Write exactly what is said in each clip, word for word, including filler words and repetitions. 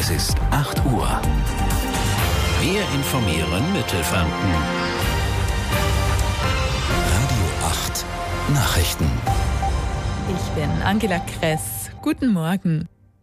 Es ist acht Uhr. Wir informieren Mittelfranken. Radio acht Nachrichten. Ich bin Angela Kress. Guten Morgen.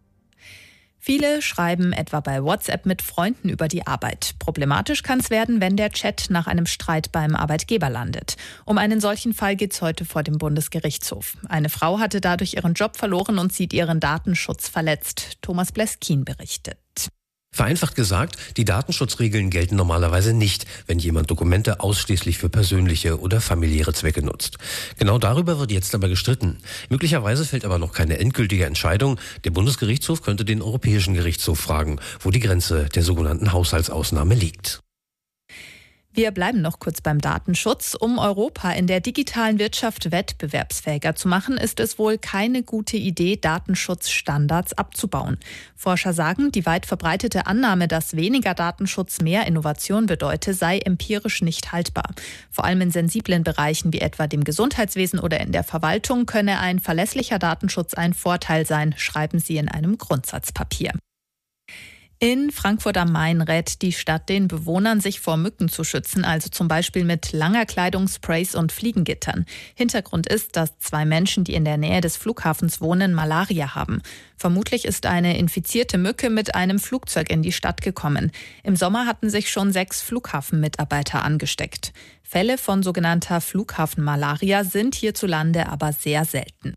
Viele schreiben etwa bei WhatsApp mit Freunden über die Arbeit. Problematisch kann es werden, wenn der Chat nach einem Streit beim Arbeitgeber landet. Um einen solchen Fall geht es heute vor dem Bundesgerichtshof. Eine Frau hatte dadurch ihren Job verloren und sieht ihren Datenschutz verletzt. Thomas Bleskin berichtet. Vereinfacht gesagt, die Datenschutzregeln gelten normalerweise nicht, wenn jemand Dokumente ausschließlich für persönliche oder familiäre Zwecke nutzt. Genau darüber wird jetzt aber gestritten. Möglicherweise fällt aber noch keine endgültige Entscheidung. Der Bundesgerichtshof könnte den Europäischen Gerichtshof fragen, wo die Grenze der sogenannten Haushaltsausnahme liegt. Wir bleiben noch kurz beim Datenschutz. Um Europa in der digitalen Wirtschaft wettbewerbsfähiger zu machen, ist es wohl keine gute Idee, Datenschutzstandards abzubauen. Forscher sagen, die weit verbreitete Annahme, dass weniger Datenschutz mehr Innovation bedeute, sei empirisch nicht haltbar. Vor allem in sensiblen Bereichen wie etwa dem Gesundheitswesen oder in der Verwaltung könne ein verlässlicher Datenschutz ein Vorteil sein, schreiben sie in einem Grundsatzpapier. In Frankfurt am Main rät die Stadt den Bewohnern, sich vor Mücken zu schützen, also zum Beispiel mit langer Kleidung, Sprays und Fliegengittern. Hintergrund ist, dass zwei Menschen, die in der Nähe des Flughafens wohnen, Malaria haben. Vermutlich ist eine infizierte Mücke mit einem Flugzeug in die Stadt gekommen. Im Sommer hatten sich schon sechs Flughafenmitarbeiter angesteckt. Fälle von sogenannter Flughafenmalaria sind hierzulande aber sehr selten.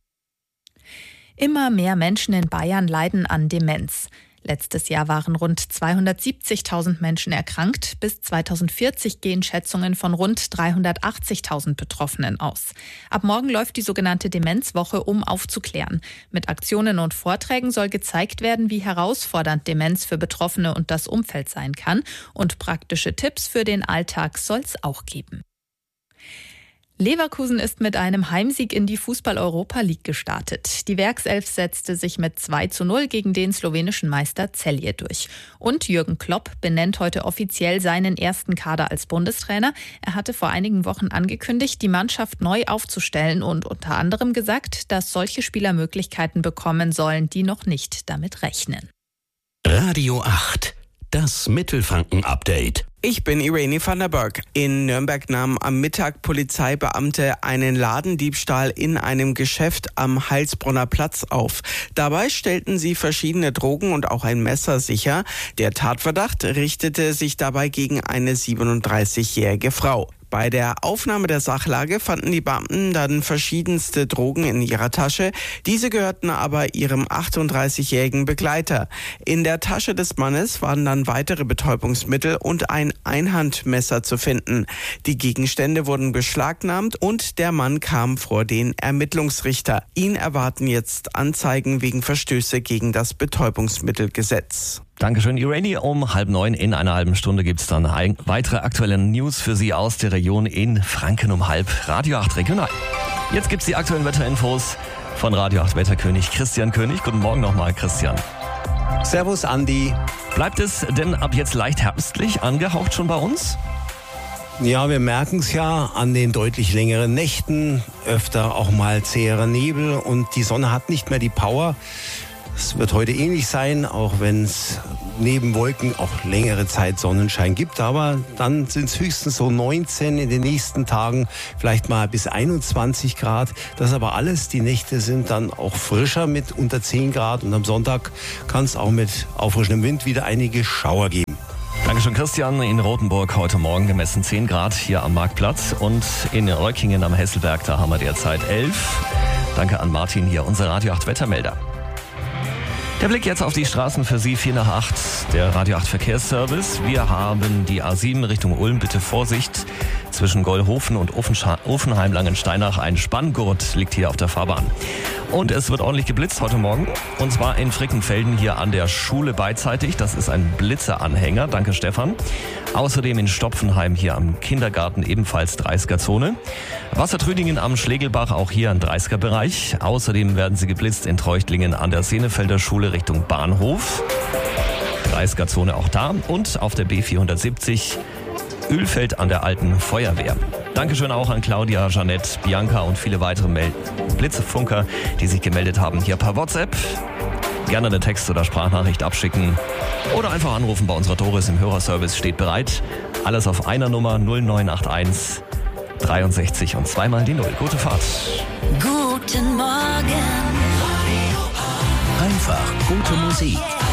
Immer mehr Menschen in Bayern leiden an Demenz. Letztes Jahr waren rund zweihundertsiebzigtausend Menschen erkrankt. Bis zweitausendvierzig gehen Schätzungen von rund dreihundertachtzigtausend Betroffenen aus. Ab morgen läuft die sogenannte Demenzwoche, um aufzuklären. Mit Aktionen und Vorträgen soll gezeigt werden, wie herausfordernd Demenz für Betroffene und das Umfeld sein kann. Und praktische Tipps für den Alltag soll es auch geben. Leverkusen ist mit einem Heimsieg in die Fußball-Europa League gestartet. Die Werkself setzte sich mit zwei zu null gegen den slowenischen Meister Celje durch. Und Jürgen Klopp benennt heute offiziell seinen ersten Kader als Bundestrainer. Er hatte vor einigen Wochen angekündigt, die Mannschaft neu aufzustellen und unter anderem gesagt, dass solche Spieler Möglichkeiten bekommen sollen, die noch nicht damit rechnen. Radio acht, das Mittelfranken-Update. Ich bin Irene van der Berg. In Nürnberg nahmen am Mittag Polizeibeamte einen Ladendiebstahl in einem Geschäft am Heilsbronner Platz auf. Dabei stellten sie verschiedene Drogen und auch ein Messer sicher. Der Tatverdacht richtete sich dabei gegen eine siebenunddreißigjährige Frau. Bei der Aufnahme der Sachlage fanden die Beamten dann verschiedenste Drogen in ihrer Tasche. Diese gehörten aber ihrem achtunddreißigjährigen Begleiter. In der Tasche des Mannes waren dann weitere Betäubungsmittel und ein Einhandmesser zu finden. Die Gegenstände wurden beschlagnahmt und der Mann kam vor den Ermittlungsrichter. Ihn erwarten jetzt Anzeigen wegen Verstöße gegen das Betäubungsmittelgesetz. Dankeschön, Irene. Um halb neun in einer halben Stunde gibt's dann ein, weitere aktuelle News für Sie aus der Region in Franken um halb. Radio acht Regional. Jetzt gibt's die aktuellen Wetterinfos von Radio acht Wetterkönig Christian König. Guten Morgen nochmal, Christian. Servus, Andi. Bleibt es denn ab jetzt leicht herbstlich angehaucht schon bei uns? Ja, wir merken es ja an den deutlich längeren Nächten, öfter auch mal zäherer Nebel und die Sonne hat nicht mehr die Power. Es wird heute ähnlich sein, auch wenn es neben Wolken auch längere Zeit Sonnenschein gibt. Aber dann sind es höchstens so neunzehn in den nächsten Tagen, vielleicht mal bis einundzwanzig Grad. Das aber alles, die Nächte sind dann auch frischer mit unter zehn Grad. Und am Sonntag kann es auch mit auffrischendem Wind wieder einige Schauer geben. Dankeschön, Christian. In Rothenburg heute Morgen gemessen zehn Grad hier am Marktplatz. Und in Reuckingen am Hesselberg, da haben wir derzeit elf. Danke an Martin hier, unser Radio acht Wettermelder. Der Blick jetzt auf die Straßen für Sie, vier nach acht, der Radio acht Verkehrsservice. Wir haben die A sieben Richtung Ulm, bitte Vorsicht. Zwischen Gollhofen und Offenheim-Langensteinach ein Spanngurt liegt hier auf der Fahrbahn. Und es wird ordentlich geblitzt heute Morgen. Und zwar in Frickenfelden hier an der Schule beidseitig. Das ist ein Blitzeranhänger. Danke, Stefan. Außerdem in Stopfenheim hier am Kindergarten ebenfalls dreißiger-Zone. Wassertrüdingen am Schlegelbach, auch hier ein dreißiger-Bereich. Außerdem werden sie geblitzt in Treuchtlingen an der Senefelder Schule Richtung Bahnhof. dreißiger-Zone auch da. Und auf der B vierhundertsiebzig Ölfeld an der Alten Feuerwehr. Dankeschön auch an Claudia, Jeanette, Bianca und viele weitere Mel- Blitzefunker, die sich gemeldet haben hier per WhatsApp. Gerne eine Text- oder Sprachnachricht abschicken oder einfach anrufen bei unserer Doris im Hörerservice. Steht bereit. Alles auf einer Nummer null neun acht eins dreiundsechzig und zweimal die Null. Gute Fahrt. Guten Morgen. Einfach gute Musik.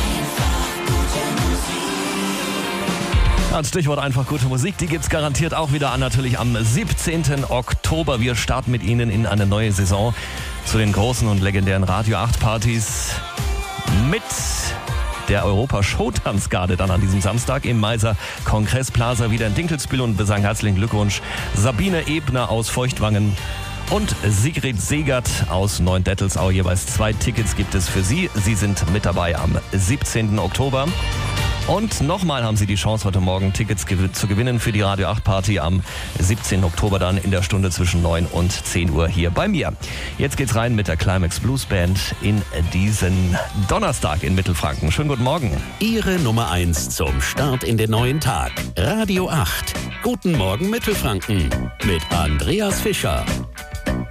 Als Stichwort einfach gute Musik, die gibt's garantiert auch wieder an, natürlich am siebzehnten Oktober. Wir starten mit Ihnen in eine neue Saison zu den großen und legendären Radio acht Partys mit der Europa-Showtanzgarde dann an diesem Samstag im Meiser Kongressplaza wieder in Dinkelsbühl, und wir sagen herzlichen Glückwunsch Sabine Ebner aus Feuchtwangen und Sigrid Segert aus Neuendettelsau. Jeweils zwei Tickets gibt es für Sie. Sie sind mit dabei am siebzehnten Oktober. Und nochmal haben Sie die Chance, heute Morgen Tickets gew- zu gewinnen für die Radio acht Party am siebzehnten Oktober dann in der Stunde zwischen neun und zehn Uhr hier bei mir. Jetzt geht's rein mit der Climax Blues Band in diesen Donnerstag in Mittelfranken. Schönen guten Morgen. Ihre Nummer eins zum Start in den neuen Tag. Radio acht. Guten Morgen Mittelfranken mit Andreas Fischer.